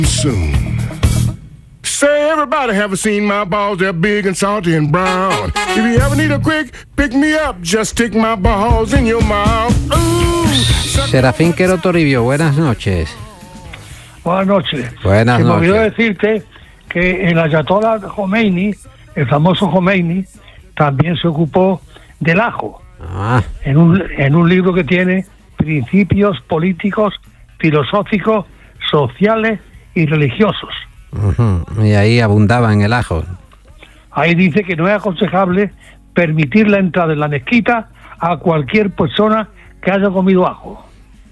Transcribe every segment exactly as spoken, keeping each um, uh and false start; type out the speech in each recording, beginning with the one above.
Soon. Say everybody have seen my balls, they're big and salty and brown. If you ever need a quick pick me up, just stick my balls in your mouth. Ooh. Serafín Quero Toribio, buenas noches. Buenas noches. Buenas Se me noches. olvidó decirte que el ayatollah Khomeini, el famoso Khomeini, también se ocupó del ajo. Ah. En un, en un libro que tiene principios políticos, filosóficos, sociales y religiosos. Uh-huh. Y ahí abundaba en el ajo. Ahí dice que no es aconsejable permitir la entrada en la mezquita a cualquier persona que haya comido ajo.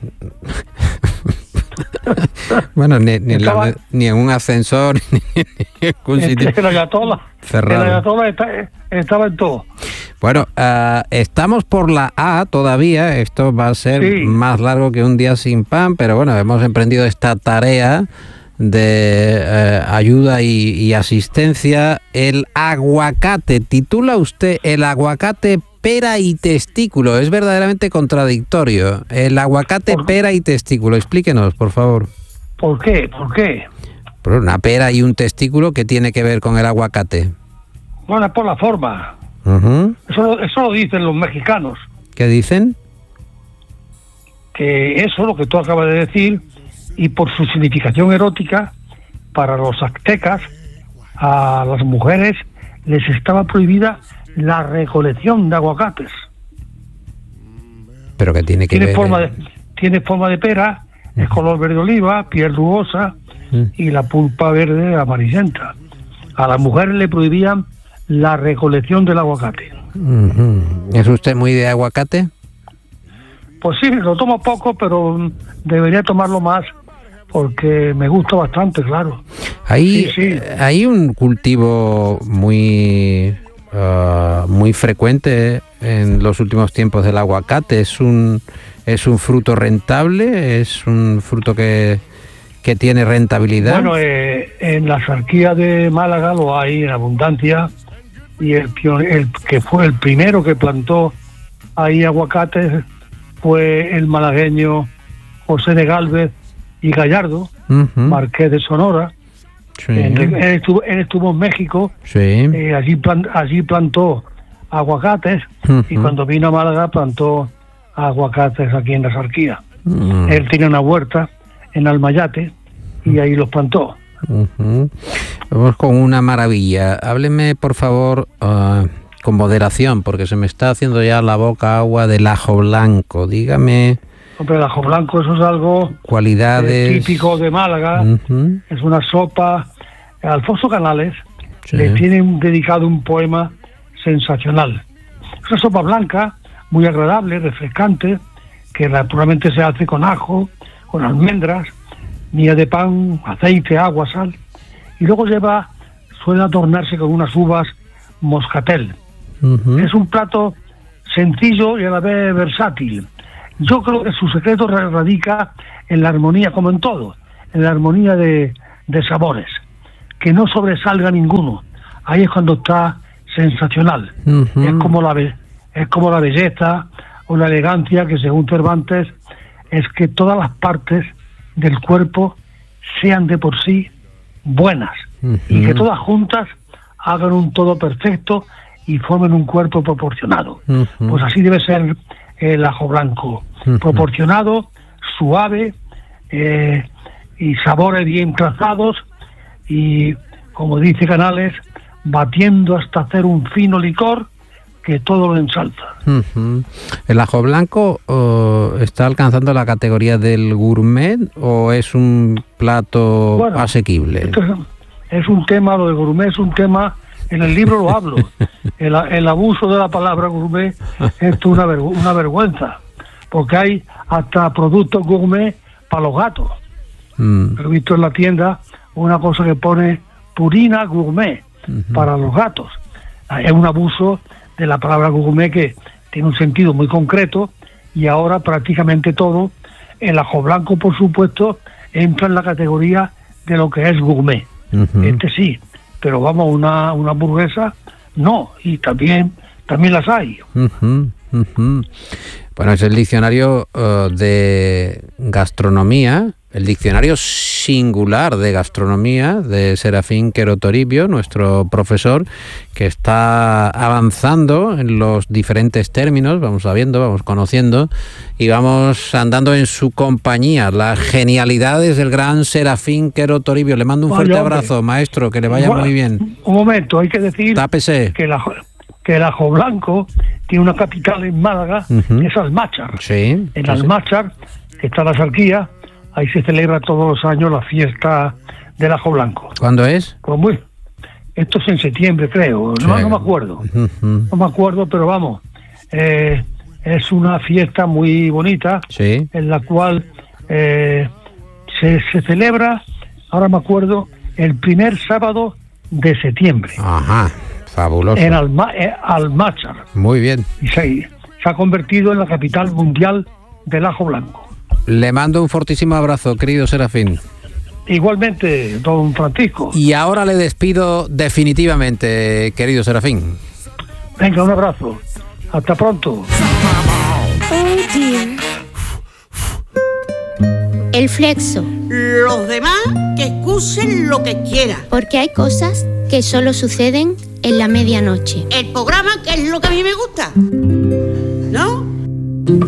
Bueno, ni, ni, Estaba, la, ni en un ascensor, ni en un sitio el ayatollah, cerrado. El ayatollah está, estaba en todo. Bueno, uh, estamos por la A todavía. Esto va a ser Sí. más largo que un día sin pan, pero bueno, hemos emprendido esta tarea de eh, ayuda y, y asistencia. El aguacate, titula usted el aguacate pera y testículo. Es verdaderamente contradictorio. El aguacate ¿Por? pera y testículo. Explíquenos, por favor. ¿Por qué? ¿Por qué? Pero una pera y un testículo, ¿qué tiene que ver con el aguacate? Bueno, es por la forma. Uh-huh. Eso, eso lo dicen los mexicanos. ¿Qué dicen? Que eso, lo que tú acabas de decir, y por su significación erótica, para los aztecas, a las mujeres les estaba prohibida la recolección de aguacates. Pero que tiene que Tiene ver. forma de, tiene forma de pera, es color verde oliva, piel rugosa y la pulpa verde amarillenta. A las mujeres le prohibían la recolección del aguacate. Uh-huh. ¿Es usted muy de aguacate? Pues sí, lo tomo poco, pero debería tomarlo más porque me gusta bastante, claro. Hay, Sí, sí. hay un cultivo muy uh, muy frecuente en los últimos tiempos del aguacate. Es un es un fruto rentable, es un fruto que, que tiene rentabilidad. Bueno, eh, en la Sarquía de Málaga lo hay en abundancia y el, pion- el que fue el primero que plantó ahí aguacates fue el malagueño José de Gálvez y Gallardo, Uh-huh. marqués de Sonora. Sí. Él, él estuvo, él estuvo en México, Sí. eh, allí, plan- allí plantó aguacates Uh-huh. y cuando vino a Málaga plantó aguacates aquí en la Sarquía. Uh-huh. Él tenía una huerta en Almayate y ahí los plantó. Uh-huh. Vamos con una maravilla. Hábleme, por favor, uh, con moderación, porque se me está haciendo ya la boca agua del ajo blanco. Dígame Hombre, el ajo blanco, eso es algo cualidades. eh, típico de Málaga. Uh-huh. Es una sopa. Alfonso Canales Sí. le tiene un- dedicado un poema sensacional. Es una sopa blanca, muy agradable, refrescante, que naturalmente se hace con ajo, con almendras, miga de pan, aceite, agua, sal. Y luego lleva, suele adornarse con unas uvas moscatel. Uh-huh. Es un plato sencillo y a la vez versátil. Yo creo que su secreto radica en la armonía, como en todo, en la armonía de, de sabores, que no sobresalga ninguno. Ahí es cuando está sensacional. Uh-huh. Es como la be- es como la belleza o la elegancia que, según Cervantes, es que todas las partes del cuerpo sean de por sí buenas Uh-huh. y que todas juntas hagan un todo perfecto y formen un cuerpo proporcionado. Uh-huh. Pues así debe ser el ajo blanco, Uh-huh. proporcionado, suave, eh, y sabores bien trazados y, como dice Canales, batiendo hasta hacer un fino licor que todo lo ensalza. Uh-huh. ¿El ajo blanco uh, está alcanzando la categoría del gourmet o es un plato Bueno, asequible? Esto es, es un tema, lo de gourmet es un tema, en el libro lo hablo. El, el abuso de la palabra gourmet es una, ver- una vergüenza, porque hay hasta productos gourmet para los gatos. Mm. He visto en la tienda una cosa que pone Purina Gourmet Uh-huh. para los gatos. Es un abuso de la palabra gourmet que tiene un sentido muy concreto y ahora prácticamente todo, el ajo blanco por supuesto, entra en la categoría de lo que es gourmet. Uh-huh. Este sí, pero vamos, una, una hamburguesa no, y también, también las hay. Uh-huh. Uh-huh. Bueno, es el diccionario uh, de gastronomía el diccionario singular de gastronomía de Serafín Quero Toribio, nuestro profesor, que está avanzando en los diferentes términos, vamos sabiendo, vamos conociendo y vamos andando en su compañía. Las genialidades del gran Serafín Quero Toribio. Le mando un fuerte Vaya, abrazo, hombre. maestro, que le vaya Bueno, muy bien. Un momento, hay que decir Tápese. que el ajo, que el ajo blanco tiene una capital en Málaga, Ujú. que es Almáchar. Sí. En sí, sí. Almáchar, que está la Sarquía, ahí se celebra todos los años la fiesta del ajo blanco. ¿Cuándo es? Pues muy, esto es en septiembre, creo, no, Sí. no me acuerdo, Ujú. no me acuerdo, pero vamos, eh, es una fiesta muy bonita, Sí. en la cual eh, se, se celebra, ahora me acuerdo, el primer sábado de septiembre, Ajá. Fabuloso. en Alma, eh, Almáchar, Muy bien. y se, se ha convertido en la capital mundial del ajo blanco. Le mando un fortísimo abrazo, querido Serafín. Igualmente, don Francisco. Y ahora le despido definitivamente, querido Serafín. Venga, un abrazo. Hasta pronto. Oh dear. El flexo, Los demás que excusen lo que quieran. porque hay cosas que solo suceden en la medianoche. El programa que es lo que a mí me gusta.